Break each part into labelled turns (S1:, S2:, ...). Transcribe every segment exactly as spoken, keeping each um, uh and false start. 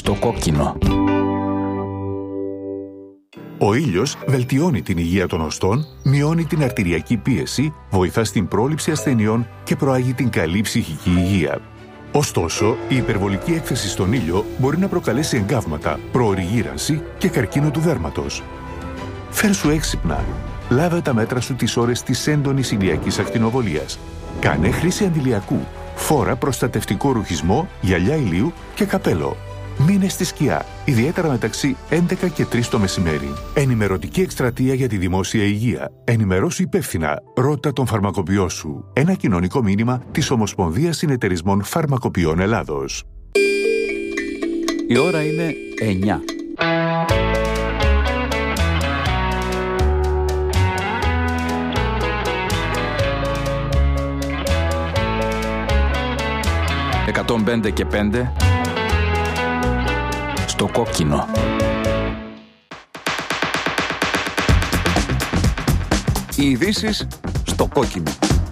S1: Στο κόκκινο.
S2: Ο ήλιος βελτιώνει την υγεία των οστών, μειώνει την αρτηριακή πίεση, βοηθά στην πρόληψη ασθενειών και προάγει την καλή ψυχική υγεία. Ωστόσο, η υπερβολική έκθεση στον ήλιο μπορεί να προκαλέσει εγκάβματα, προωρή γύρανση και καρκίνο του δέρματος. Φέρσου έξυπνα. Λάβε τα μέτρα σου τις ώρες της έντονης ηλιακής ακτινοβολίας. Κάνε χρήση αντιλιακού. Φόρα προστατευτικό ρουχισμό, γυαλιά ηλίου και καπέλο. Μείνε στη σκιά, ιδιαίτερα μεταξύ έντεκα και τρεις το μεσημέρι. Ενημερωτική εκστρατεία για τη δημόσια υγεία. Ενημερώσου υπεύθυνα. Ρώτα τον φαρμακοποιό σου. Ένα κοινωνικό μήνυμα της Ομοσπονδίας Συνεταιρισμών Φαρμακοποιών Ελλάδος.
S1: Η ώρα είναι εννιά. εκατόν πέντε και πέντε στο κόκκινο. Οι ειδήσεις στο κόκκινο.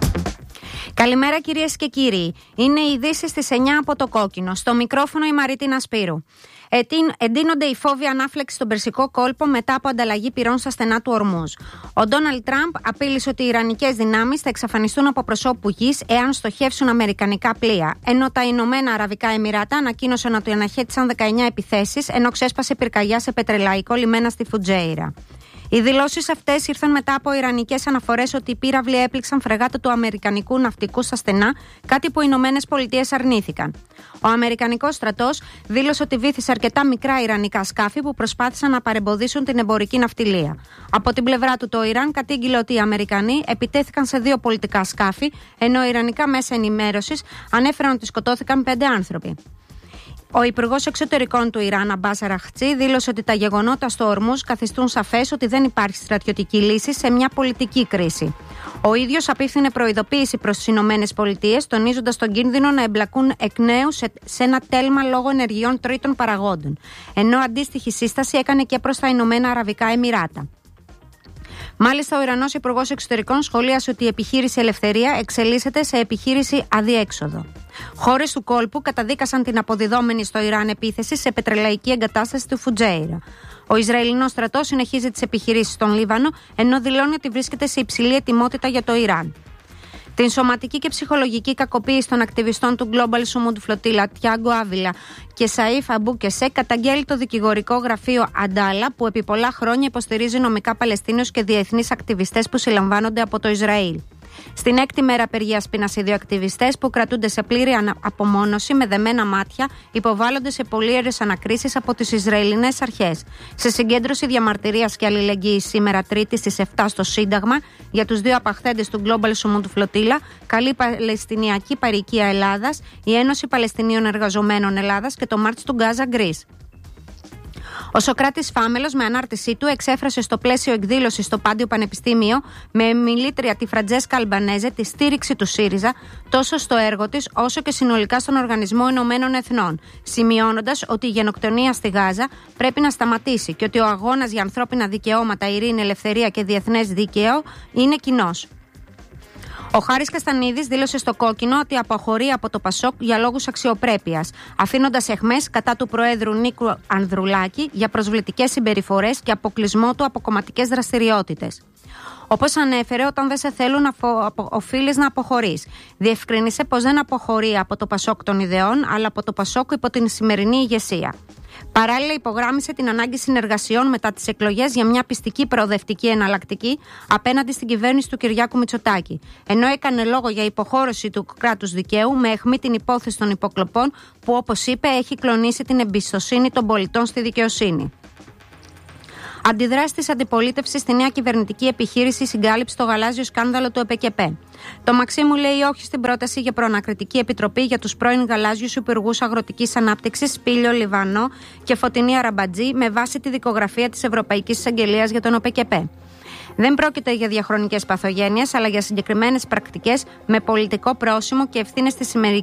S3: Καλημέρα κυρίες και κύριοι. Είναι οι ειδήσεις στις εννιά από το κόκκινο. Στο μικρόφωνο η Μαρίτινα Σπύρου. Εντείνονται οι φόβοι ανάφλεξη στον Περσικό κόλπο μετά από ανταλλαγή πυρών στα στενά του Ορμούζ. Ο Ντόναλντ Τραμπ απείλησε ότι οι ιρανικές δυνάμεις θα εξαφανιστούν από προσώπου γης εάν στοχεύσουν αμερικανικά πλοία. Ενώ τα Ηνωμένα Αραβικά Εμιράτα ανακοίνωσαν ότι αναχέτησαν δεκαεννιά επιθέσεις ενώ ξέσπασε πυρκαγιά σε πετρελαϊκό λιμένα στη Φουτζέιρα. Οι δηλώσεις αυτές ήρθαν μετά από ιρανικές αναφορές ότι οι πύραυλοι έπληξαν φρεγάτα του αμερικανικού ναυτικού στα στενά, κάτι που οι Ηνωμένες Πολιτείες αρνήθηκαν. Ο αμερικανικός στρατός δήλωσε ότι βύθισε αρκετά μικρά ιρανικά σκάφη που προσπάθησαν να παρεμποδίσουν την εμπορική ναυτιλία. Από την πλευρά του, το Ιράν κατήγγειλε ότι οι Αμερικανοί επιτέθηκαν σε δύο πολιτικά σκάφη, ενώ ιρανικά μέσα ενημέρωσης ανέφεραν ότι σκοτώθηκαν πέντε άνθρωποι. Ο Υπουργός Εξωτερικών του Ιράν, Αμπάς Αραχτσί, δήλωσε ότι τα γεγονότα στο Ορμούζ καθιστούν σαφές ότι δεν υπάρχει στρατιωτική λύση σε μια πολιτική κρίση. Ο ίδιος απίφθινε προειδοποίηση προς τις Ηνωμένες Πολιτείες, τονίζοντας τον κίνδυνο να εμπλακούν εκ νέου σε, σε ένα τέλμα λόγω ενεργειών τρίτων παραγόντων. Ενώ αντίστοιχη σύσταση έκανε και προς τα Ηνωμένα Αραβικά Εμιράτα. Μάλιστα, ο Ιρανός Υπουργός Εξωτερικών σχολίασε ότι η επιχείρηση Ελευθερία εξελίσσεται σε επιχείρηση αδιέξοδο. Χώρες του κόλπου καταδίκασαν την αποδιδόμενη στο Ιράν επίθεση σε πετρελαϊκή εγκατάσταση του Φουτζέιρα. Ο Ισραηλινός στρατός συνεχίζει τις επιχειρήσεις στον Λίβανο, ενώ δηλώνει ότι βρίσκεται σε υψηλή ετοιμότητα για το Ιράν. Την σωματική και ψυχολογική κακοποίηση των ακτιβιστών του Global Summit Flotilla, Τιάγκο Άβιλα και Σαΐφ Αμπούκεσέ, καταγγέλει το δικηγορικό γραφείο Αντάλα, που επί πολλά χρόνια υποστηρίζει νομικά Παλαιστίνιους και διεθνείς ακτιβιστές που συλλαμβάνονται από το Ισραήλ. Στην έκτη μέρα απεργίας πείνας, οι δύο ακτιβιστές που κρατούνται σε πλήρη απομόνωση με δεμένα μάτια υποβάλλονται σε πολύερες ανακρίσεις από τις Ισραηλινές αρχές. Σε συγκέντρωση διαμαρτυρίας και αλληλεγγύης σήμερα Τρίτη στις επτά στο Σύνταγμα για τους δύο απαχθέντες του Global Summit Flotilla, καλή Παλαιστινιακή Παροικία Ελλάδας, η Ένωση Παλαιστινίων Εργαζομένων Ελλάδας και το Μάρτς του Γκάζα Γκρίς. Ο Σωκράτης Φάμελος, με ανάρτησή του, εξέφρασε στο πλαίσιο εκδήλωση στο Πάντιο Πανεπιστήμιο με μιλήτρια τη Φραντζέσκα Αλμπανέζε τη στήριξη του ΣΥΡΙΖΑ τόσο στο έργο της όσο και συνολικά στον Οργανισμό Ηνωμένων Εθνών, σημειώνοντας ότι η γενοκτονία στη Γάζα πρέπει να σταματήσει και ότι ο αγώνας για ανθρώπινα δικαιώματα, ειρήνη, ελευθερία και διεθνές δίκαιο είναι κοινός. Ο Χάρης Καστανίδης δήλωσε στο κόκκινο ότι αποχωρεί από το Πασόκ για λόγους αξιοπρέπειας, αφήνοντας αιχμές κατά του Προέδρου Νίκου Ανδρουλάκη για προσβλητικές συμπεριφορές και αποκλεισμό του από κομματικές δραστηριότητες. Όπως ανέφερε, όταν δεν σε θέλουν, οφείλεις να αποχωρείς. Διευκρίνησε πως δεν αποχωρεί από το Πασόκ των ιδεών, αλλά από το Πασόκ υπό την σημερινή ηγεσία. Παράλληλα, υπογράμμισε την ανάγκη συνεργασιών μετά τις εκλογές για μια πιστική προοδευτική εναλλακτική απέναντι στην κυβέρνηση του Κυριάκου Μητσοτάκη. Ενώ έκανε λόγο για υποχώρηση του κράτους δικαίου με αιχμή την υπόθεση των υποκλοπών, που, όπως είπε, έχει κλονίσει την εμπιστοσύνη των πολιτών στη δικαιοσύνη. Αντιδράσει τη αντιπολίτευση στη νέα κυβερνητική επιχείρηση συγκάλυψη το γαλάζιο σκάνδαλο του ΕΠΕΚΕΠΕ. Το Μαξίμου λέει όχι στην πρόταση για προανακριτική επιτροπή για τους πρώην γαλάζιους υπουργούς αγροτικής ανάπτυξης Σπήλιο Λιβανό και Φωτεινή Αραμπατζή με βάση τη δικογραφία της Ευρωπαϊκής Εισαγγελίας για τον ΕΠΕΚΕΠΕ. Δεν πρόκειται για διαχρονικές παθογένειες, αλλά για συγκεκριμένες πρακτικές με πολιτικό πρόσημο και ευθύνες στη